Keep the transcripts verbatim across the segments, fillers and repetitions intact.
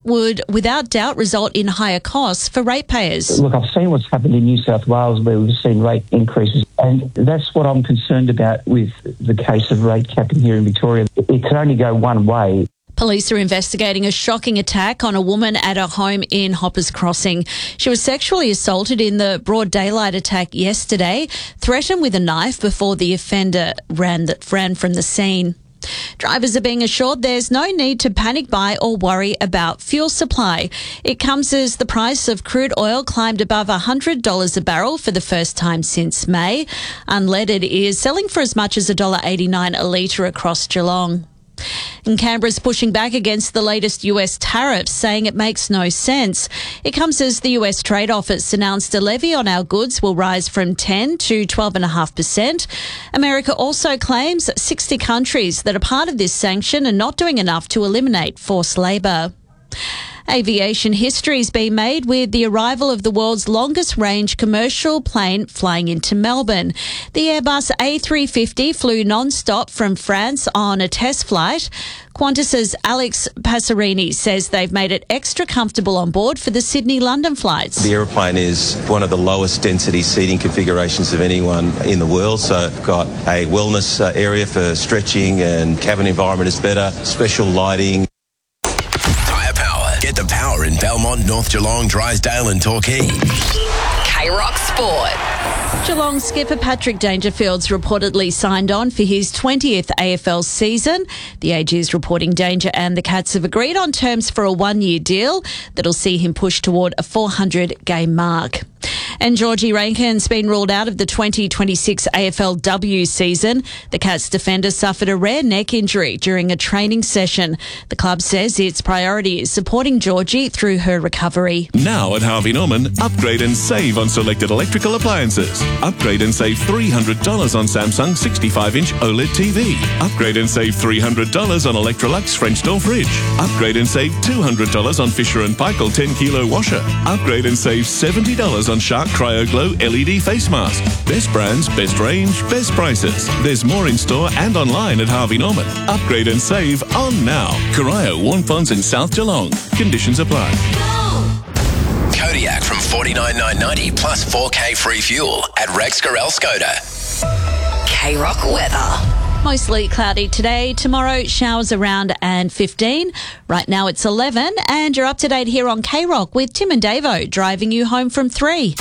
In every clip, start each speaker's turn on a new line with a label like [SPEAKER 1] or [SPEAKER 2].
[SPEAKER 1] would without doubt result in higher costs for ratepayers.
[SPEAKER 2] Look, I've seen what's happened in New South Wales where we've seen rate increases, and that's what I'm concerned about with the case of rate capping here in Victoria. It can only go one way.
[SPEAKER 1] Police are investigating a shocking attack on a woman at her home in Hoppers Crossing. She was sexually assaulted in the broad daylight attack yesterday, threatened with a knife before the offender ran, the, ran from the scene. Drivers are being assured there's no need to panic buy or worry about fuel supply. It comes as the price of crude oil climbed above one hundred dollars a barrel for the first time since May. Unleaded is selling for as much as one dollar eighty-nine a litre across Geelong. And Canberra's pushing back against the latest U S tariffs, saying it makes no sense. It comes as the U S Trade Office announced a levy on our goods will rise from ten to twelve point five percent. America also claims sixty countries that are part of this sanction are not doing enough to eliminate forced labour. Aviation history's been made with the arrival of the world's longest-range commercial plane flying into Melbourne. The Airbus A three fifty flew non-stop from France on a test flight. Qantas's Alex Passerini says they've made it extra comfortable on board for the Sydney-London flights.
[SPEAKER 3] The aeroplane is one of the lowest density seating configurations of anyone in the world, so it's got a wellness uh, area for stretching, and cabin environment is better, special lighting.
[SPEAKER 4] Get the power in Belmont, North Geelong, Drysdale and Torquay.
[SPEAKER 5] K-Rock Sport.
[SPEAKER 1] Geelong skipper Patrick Dangerfield's reportedly signed on for his twentieth A F L season. The A G is reporting Danger and the Cats have agreed on terms for a one-year deal that'll see him push toward a four hundred game mark. And Georgie Rankin's been ruled out of the twenty twenty-six A F L W season. The Cats defender suffered a rare neck injury during a training session. The club says its priority is supporting Georgie through her recovery.
[SPEAKER 6] Now at Harvey Norman, upgrade and save on selected electrical appliances. Upgrade and save three hundred dollars on Samsung sixty-five inch OLED T V. Upgrade and save three hundred dollars on Electrolux French door fridge. Upgrade and save two hundred dollars on Fisher and Paykel ten kilo washer. Upgrade and save seventy dollars on Shark Cryo Glow L E D face mask. Best brands, best range, best prices. There's more in store and online at Harvey Norman. Upgrade and save on now. Corio, Warnponds in South Geelong. Conditions apply.
[SPEAKER 4] Kodiak from forty-nine thousand nine hundred ninety plus four K free fuel at Rex Gorel Skoda.
[SPEAKER 5] K-Rock weather.
[SPEAKER 1] Mostly cloudy today. Tomorrow, showers around and fifteen. Right now it's eleven, and you're up to date here on K-Rock with Tim and Davo driving you home from three.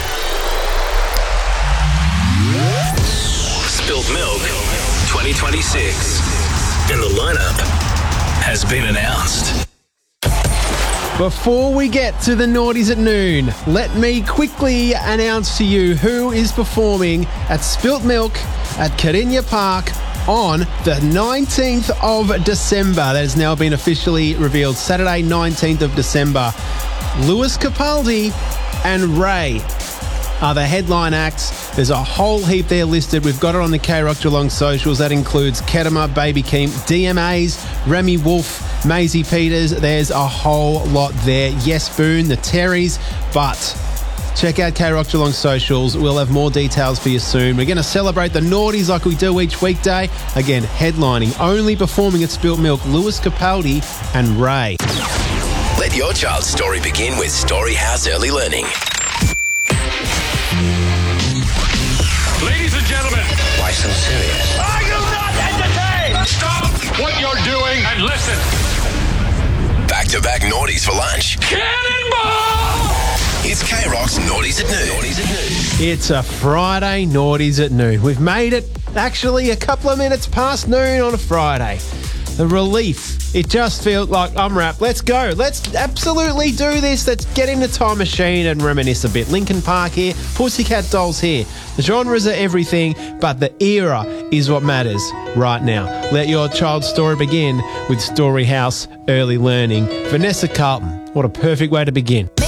[SPEAKER 4] Spilt Milk twenty twenty-six. And the lineup has been announced.
[SPEAKER 7] Before we get to the Naughties at Noon, let me quickly announce to you who is performing at Spilt Milk at Cardinia Park on the nineteenth of December. That has now been officially revealed. Saturday, nineteenth of December. Lewis Capaldi and Ray are the headline acts. There's a whole heap there listed. We've got it on the K-Rock Geelong socials. That includes Kedema, Baby Keem, D M As, Remy Wolf, Maisie Peters. There's a whole lot there. Yes, Boone, the Terrys, but check out K-Rock Geelong socials. We'll have more details for you soon. We're going to celebrate the Naughties like we do each weekday. Again, headlining, only performing at Spilt Milk, Lewis Capaldi and Ray.
[SPEAKER 4] Let your child's story begin with Storyhouse Early Learning.
[SPEAKER 8] Ladies and gentlemen.
[SPEAKER 4] Why so serious?
[SPEAKER 8] Are you not entertained? Stop what you're doing and listen.
[SPEAKER 4] Back-to-back Naughties for lunch.
[SPEAKER 8] Cannonball!
[SPEAKER 4] It's K-Rock's Naughties at Noon. Naughties at Noon.
[SPEAKER 7] It's a Friday Naughties at Noon. We've made it actually a couple of minutes past noon on a Friday. The relief. It just feels like I'm wrapped. Let's go. Let's absolutely do this. Let's get in the time machine and reminisce a bit. Linkin Park here. Pussycat Dolls here. The genres are everything, but the era is what matters right now. Let your child's story begin with Storyhouse Early Learning. Vanessa Carlton. What a perfect way to begin.